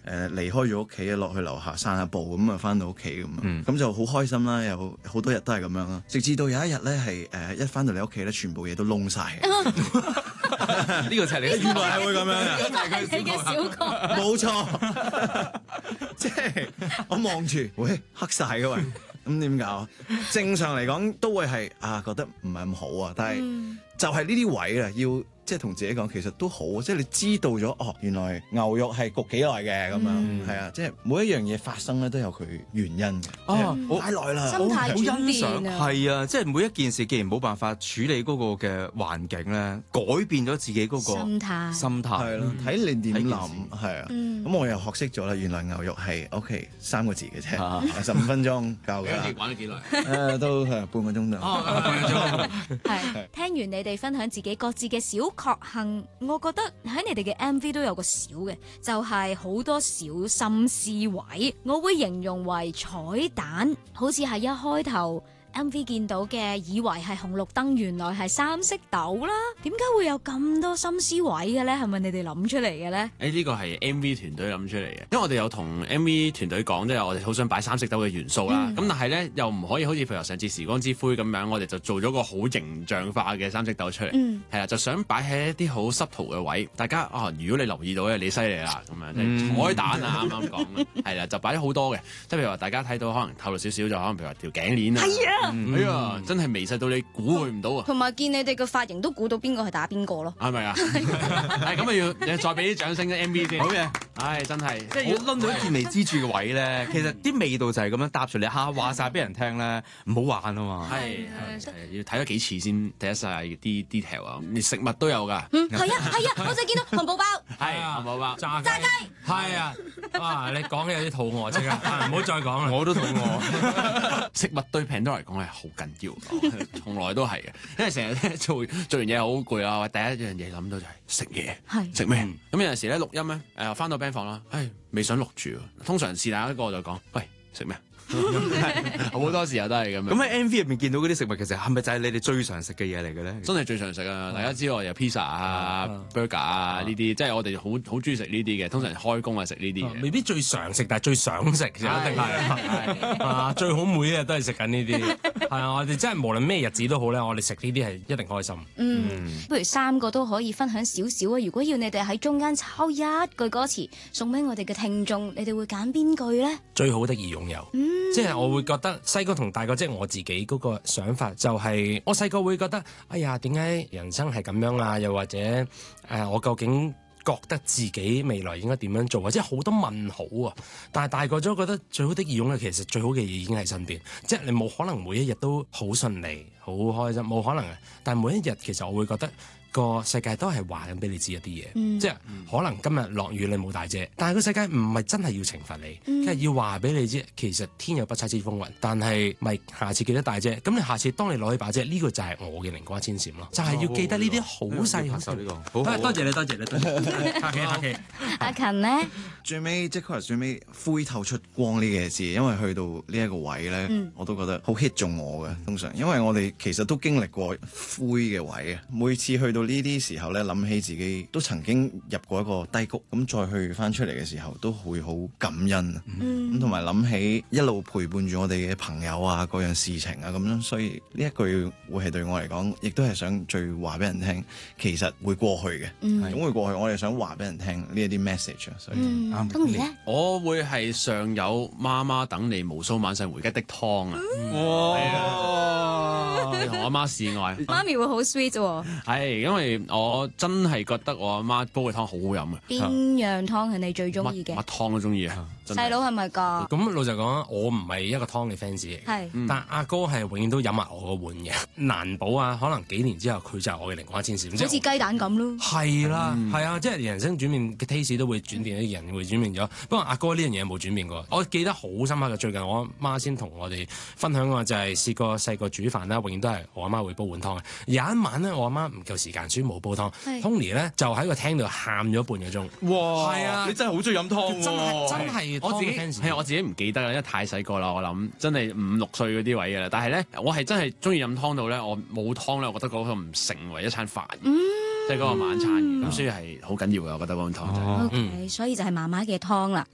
離開咗屋企落去樓下散下步咁啊，翻到屋企咁啊，咁就好開心啦，有好多日都係咁樣啦。直至到有一日咧係一翻到嚟屋企咧，全部嘢都窿晒。 呢個就係你， 原來係會咁樣嘅， 呢個係你嘅小確。 冇錯，即係我望住，喂黑晒嘅喂，咁點搞？正常嚟講都會係覺得唔係咁好啊，但係就係呢啲位啊，要即係同自己講，其實都好，即係你知道咗原來牛肉係焗幾耐嘅咁樣，係啊，即係每一樣嘢發生咧都有佢原因嘅，太耐啦， 心態轉變啊， 係啊，即係每一件事，既然冇辦法處理嗰個嘅環境咧，改變咗自己嗰個心態係咯，睇你點諗係啊，咁我又學識咗啦，原來牛肉係 OK 3個字嘅啫，15分鐘夠㗎啦。 玩咗幾耐？ 都係半個鐘度。 半個鐘。 係聽完你哋分享自己各自嘅小確幸，我覺得喺你哋嘅 MV 都有個小嘅，就係好多小心思位，我會形容為彩蛋，好似係一開頭MV 見到嘅，以為係紅綠燈，原來係三色豆啦。點解會有咁多心思位嘅咧？係咪你哋諗出嚟嘅咧？ 呢個係 MV 團隊諗出嚟嘅，因為我哋有同 MV 團隊講，即係我哋好想擺三色豆嘅元素啦。咁但係咧又唔可以好似譬如上次時光之灰咁樣，我哋就做咗個好形象化嘅三色豆出嚟。係啦，就想擺喺一啲好濕圖嘅位，大家如果你留意到咧，你犀利啦咁樣。彩蛋啊，啱啱講係啦，就擺咗好多嘅，即係譬如話大家睇到可能透露少少，就可能譬如話條頸鏈啊。哎呀，真係微細到你估佢唔到啊！ 同埋見你哋嘅髮型都估到邊個係打邊個咯？ 係咪啊？係咁啊，要再俾啲掌聲嘅 MV 先。 好嘅， 唉，真係即係如果攆到見微知著嘅位咧，其實啲味道就係咁樣搭住你話晒俾人聽咧，唔好玩啊嘛。 係要睇咗幾次先睇得晒啲 detail 啊！連食物都有㗎。 係啊，我就見到漢堡包， 係漢堡包、 炸雞，係啊！哇，你講嘅有啲肚餓，即刻唔好再講啦。 我都肚餓。 食物對平多嚟講係好緊要，從來都係嘅，因為成日咧做完嘢好攰啦，第一樣嘢諗到就係食嘢，食咩？咁有陣時咧錄音咧，翻到 band 房啦，未想錄住，通常是但一個就講，喂，食咩？好多時候都係咁樣。 咁喺 MV 入面見到嗰啲食物，其實係咪就係你哋最常食嘅嘢嚟嘅咧？ 真係最常食啊！大家知道有 pizza 啊、burger 啊呢啲，即係我哋好中意食呢啲嘅。通常開工啊食呢啲嘅， 未必最常食，但係最想食就一定係最好每一日都係食緊呢啲。係啊，我哋真係無論咩日子都好咧，我哋食呢啲係一定開心。 不如3個都可以分享少少啊！如果要你哋喺中間抄一句歌詞送俾我哋嘅聽眾，你哋會揀邊句咧？ 最好的已擁有。即係我會覺得細個同大個，即係我自己嗰個想法就係，我細個會覺得，哎呀，點解人生係咁樣啊？又或者我究竟覺得自己未來應該點樣做啊？即係好多問號啊！但係大個咗覺得最好的義勇其實最好嘅嘢已經喺身邊，即係你冇可能每一日都好順利、好開心，冇可能嘅。但係每一日其實我會覺得個世界都係話緊俾你知一啲嘢，即係可能今日落雨你冇帶遮，但係個世界唔係真係要懲罰你，即係要話俾你知，其實天有不測之風雲，但係咪下次記得帶遮？咁你下次當你攞起把遮，呢個就係我嘅靈光千閃咯，就係要記得呢啲好細好細呢個。多謝你，多謝你，客氣。 阿勤呢？ 最尾即係最尾灰透出光呢件事，因為去到呢一個位咧，我都覺得好 hit 中我嘅。通常因為我哋其實都經歷過灰嘅位啊，每次去到呢啲時候咧，諗起自己都曾經入過一個低谷，咁再去翻出嚟嘅時候，都會好感恩。咁同埋諗起一路陪伴住我哋嘅朋友啊，各樣事情啊，咁樣，所以呢一句會係對我嚟講，亦都係想最話俾人聽，其實會過去嘅，總會過去。我哋想話俾人聽呢一啲 message 啊，所以 Tony咧， 我會係上有媽媽等你無數晚上回家的湯啊！哇，同我媽示愛， 媽咪會好 sweet 喎。 係因為我真係覺得我阿媽煲嘅湯好好飲啊！ 邊樣湯係你最中意嘅？ 乜湯都中意啊！ 細佬係咪㗎？ 咁老實講，我唔係一個湯嘅 fans 嚟嘅，但阿哥係永遠都飲埋我個碗嘅。難保啊，可能幾年之後佢就係我嘅靈光千閃， 好似雞蛋咁咯。 係啦，係啊，即係人生轉變嘅 taste 都會轉變，啲人會轉變咗。不過阿哥呢樣嘢冇轉變過。我記得好深刻嘅，最近我媽先同我哋分享過，就係試過細個煮飯啦，永遠都係我阿媽會煲碗湯嘅。有一晚咧，我阿媽唔夠時間，所以冇煲湯。Tony 咧就喺個廳度喊咗半個鐘。 哇！ 係啊， 你真係好中意飲湯喎！ 真係我自己唔記得啦，因為太細個啦，我諗真係5、6歲嗰啲位嘅啦。但係咧，我係真係中意飲湯到咧，我冇湯咧，我覺得嗰個唔成為一餐飯，即係嗰個晚餐嘅。咁所以係好緊要嘅，我覺得嗰碗湯。 OK，所以就係媽媽嘅湯啦。